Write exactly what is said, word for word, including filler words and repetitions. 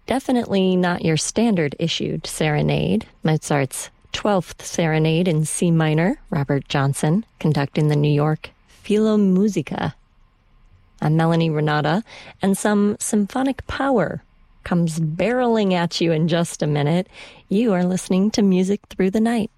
Definitely not your standard issued serenade. Mozart's twelfth Serenade in C minor, Robert Johnson, conducting the New York Philharmonica. I'm Melanie Renata, and some symphonic power comes barreling at you in just a minute. You are listening to Music Through the Night.